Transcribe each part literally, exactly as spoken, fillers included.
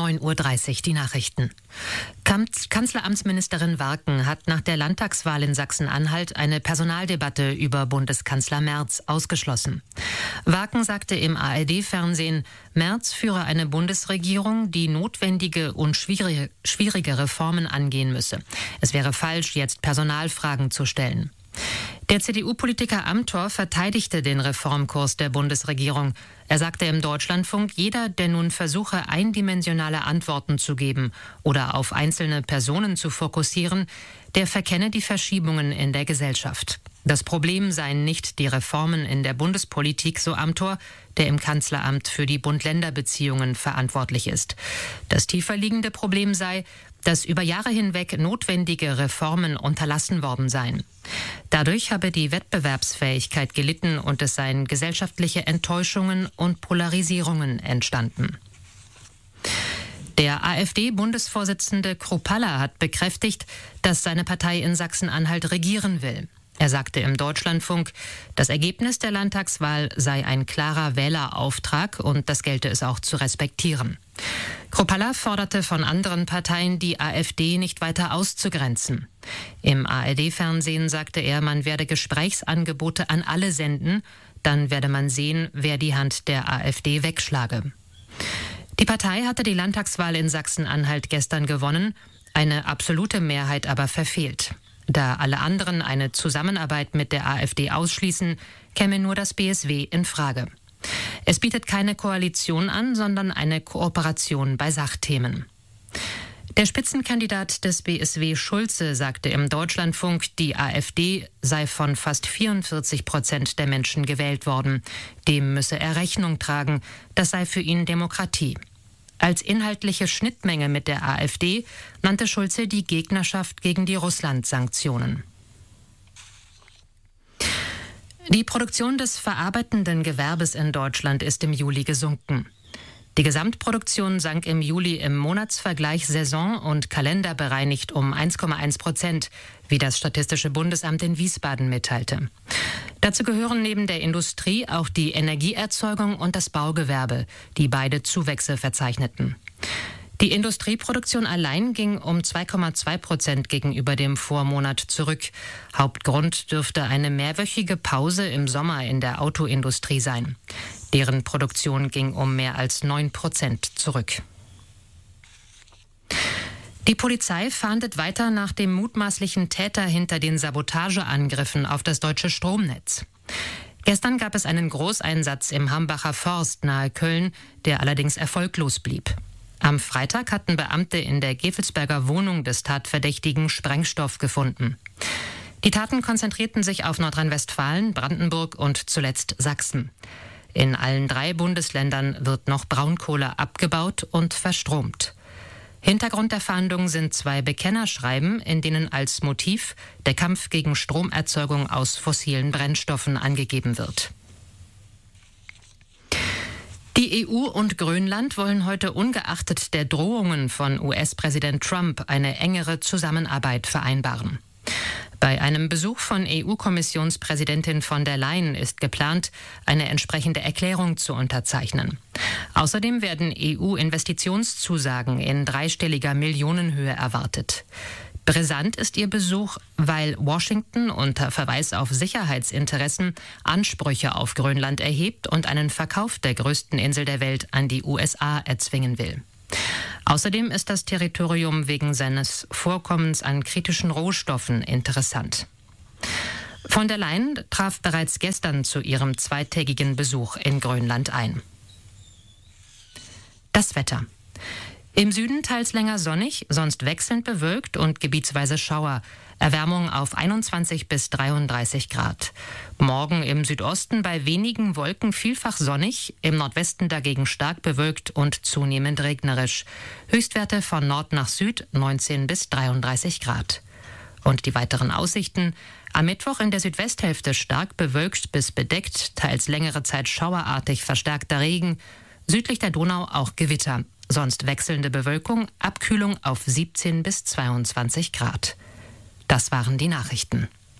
neun Uhr dreißig die Nachrichten. Kanzleramtsministerin Warken hat nach der Landtagswahl in Sachsen-Anhalt eine Personaldebatte über Bundeskanzler Merz ausgeschlossen. Warken sagte im A R D-Fernsehen, Merz führe eine Bundesregierung, die notwendige und schwierige, schwierige Reformen angehen müsse. Es wäre falsch, jetzt Personalfragen zu stellen. Der C D U-Politiker Amthor verteidigte den Reformkurs der Bundesregierung. Er sagte im Deutschlandfunk, jeder, der nun versuche, eindimensionale Antworten zu geben oder auf einzelne Personen zu fokussieren, der verkenne die Verschiebungen in der Gesellschaft. Das Problem seien nicht die Reformen in der Bundespolitik, so Amthor, der im Kanzleramt für die Bund-Länder-Beziehungen verantwortlich ist. Das tiefer liegende Problem sei, dass über Jahre hinweg notwendige Reformen unterlassen worden seien. Dadurch habe die Wettbewerbsfähigkeit gelitten und es seien gesellschaftliche Enttäuschungen und Polarisierungen entstanden. Der AfD-Bundesvorsitzende Kruppalla hat bekräftigt, dass seine Partei in Sachsen-Anhalt regieren will. Er sagte im Deutschlandfunk, das Ergebnis der Landtagswahl sei ein klarer Wählerauftrag und das gelte es auch zu respektieren. Kruppalla forderte von anderen Parteien, die AfD nicht weiter auszugrenzen. Im A R D-Fernsehen sagte er, man werde Gesprächsangebote an alle senden, dann werde man sehen, wer die Hand der AfD wegschlage. Die Partei hatte die Landtagswahl in Sachsen-Anhalt gestern gewonnen, eine absolute Mehrheit aber verfehlt. Da alle anderen eine Zusammenarbeit mit der AfD ausschließen, käme nur das B S W in Frage. Es bietet keine Koalition an, sondern eine Kooperation bei Sachthemen. Der Spitzenkandidat des B S W, Schulze, sagte im Deutschlandfunk, die AfD sei von fast vierundvierzig Prozent der Menschen gewählt worden. Dem müsse er Rechnung tragen. Das sei für ihn Demokratie. Als inhaltliche Schnittmenge mit der AfD nannte Schulze die Gegnerschaft gegen die Russland-Sanktionen. Die Produktion des verarbeitenden Gewerbes in Deutschland ist im Juli gesunken. Die Gesamtproduktion sank im Juli im Monatsvergleich saison- und kalenderbereinigt um eins Komma eins Prozent, wie das Statistische Bundesamt in Wiesbaden mitteilte. Dazu gehören neben der Industrie auch die Energieerzeugung und das Baugewerbe, die beide Zuwächse verzeichneten. Die Industrieproduktion allein ging um zwei Komma zwei Prozent gegenüber dem Vormonat zurück. Hauptgrund dürfte eine mehrwöchige Pause im Sommer in der Autoindustrie sein. Deren Produktion ging um mehr als neun Prozent zurück. Die Polizei fahndet weiter nach dem mutmaßlichen Täter hinter den Sabotageangriffen auf das deutsche Stromnetz. Gestern gab es einen Großeinsatz im Hambacher Forst nahe Köln, der allerdings erfolglos blieb. Am Freitag hatten Beamte in der Gevelsberger Wohnung des Tatverdächtigen Sprengstoff gefunden. Die Taten konzentrierten sich auf Nordrhein-Westfalen, Brandenburg und zuletzt Sachsen. In allen drei Bundesländern wird noch Braunkohle abgebaut und verstromt. Hintergrund der Fahndung sind zwei Bekennerschreiben, in denen als Motiv der Kampf gegen Stromerzeugung aus fossilen Brennstoffen angegeben wird. Die E U und Grönland wollen heute ungeachtet der Drohungen von U S-Präsident Trump eine engere Zusammenarbeit vereinbaren. Bei einem Besuch von E U-Kommissionspräsidentin von der Leyen ist geplant, eine entsprechende Erklärung zu unterzeichnen. Außerdem werden E U-Investitionszusagen in dreistelliger Millionenhöhe erwartet. Brisant ist ihr Besuch, weil Washington unter Verweis auf Sicherheitsinteressen Ansprüche auf Grönland erhebt und einen Verkauf der größten Insel der Welt an die U S A erzwingen will. Außerdem ist das Territorium wegen seines Vorkommens an kritischen Rohstoffen interessant. Von der Leyen traf bereits gestern zu ihrem zweitägigen Besuch in Grönland ein. Das Wetter. Im Süden teils länger sonnig, sonst wechselnd bewölkt und gebietsweise Schauer. Erwärmung auf einundzwanzig bis dreiunddreißig Grad. Morgen im Südosten bei wenigen Wolken vielfach sonnig, im Nordwesten dagegen stark bewölkt und zunehmend regnerisch. Höchstwerte von Nord nach Süd neunzehn bis dreiunddreißig Grad. Und die weiteren Aussichten: Am Mittwoch in der Südwesthälfte stark bewölkt bis bedeckt, teils längere Zeit schauerartig verstärkter Regen. Südlich der Donau auch Gewitter. Sonst wechselnde Bewölkung, Abkühlung auf siebzehn bis zweiundzwanzig Grad. Das waren die Nachrichten.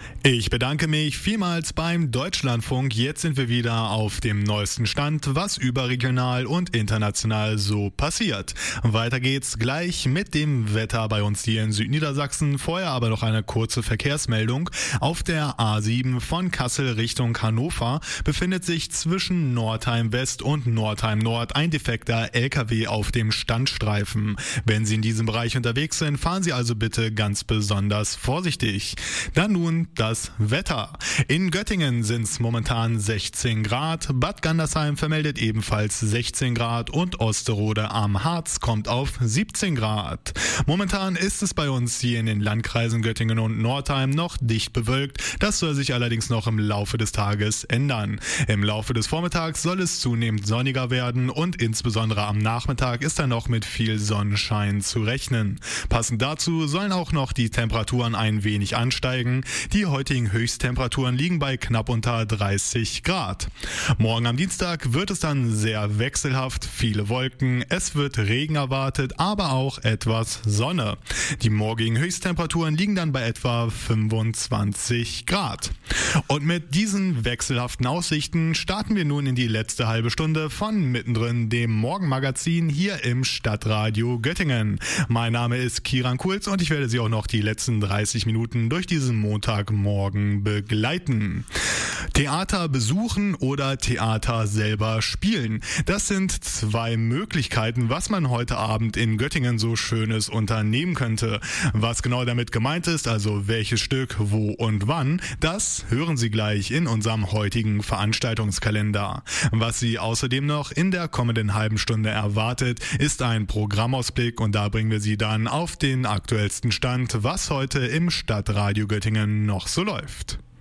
Ich bedanke mich vielmals beim Deutschlandfunk. Jetzt sind wir wieder auf dem neuesten Stand, was überregional und international so passiert. Weiter geht's gleich mit dem Wetter bei uns hier in Südniedersachsen. Vorher aber noch eine kurze Verkehrsmeldung. Auf der A sieben von Kassel Richtung Hannover befindet sich zwischen Nordheim West und Nordheim Nord ein defekter L K W auf dem Standstreifen. Wenn Sie in diesem Bereich unterwegs sind, fahren Sie also bitte ganz besonders vorsichtig. Dann nun das Wetter. In Göttingen sind es momentan sechzehn Grad, Bad Gandersheim vermeldet ebenfalls sechzehn Grad und Osterode am Harz kommt auf siebzehn Grad. Momentan ist es bei uns hier in den Landkreisen Göttingen und Nordheim noch dicht bewölkt, das soll sich allerdings noch im Laufe des Tages ändern. Im Laufe des Vormittags soll es zunehmend sonniger werden und insbesondere am Nachmittag ist dann noch mit viel Sonnenschein zu rechnen. Passend dazu sollen auch noch die Temperaturen ein wenig ansteigen. Die heutigen Höchsttemperaturen liegen bei knapp unter dreißig Grad. Morgen am Dienstag wird es dann sehr wechselhaft, viele Wolken, es wird Regen erwartet, aber auch etwas Sonne. Die morgigen Höchsttemperaturen liegen dann bei etwa fünfundzwanzig Grad. Und mit diesen wechselhaften Aussichten starten wir nun in die letzte halbe Stunde von Mittendrin, dem Morgenmagazin hier im Stadtradio Göttingen. Mein Name ist Kieran Kulz und ich werde Sie auch noch die letzten dreißig Minuten durch diesen Montagmorgen begleiten. Theater besuchen oder Theater selber spielen. Das sind zwei Möglichkeiten, was man heute Abend in Göttingen so Schönes unternehmen könnte. Was genau damit gemeint ist, also welches Stück, wo und wann, das hören Sie gleich in unserem heutigen Veranstaltungskalender. Was Sie außerdem noch in der kommenden halben Stunde erwartet, ist ein Programmausblick und da bringen wir Sie dann auf den aktuellsten Stand, was heute im Stadtradio Göttingen noch so läuft.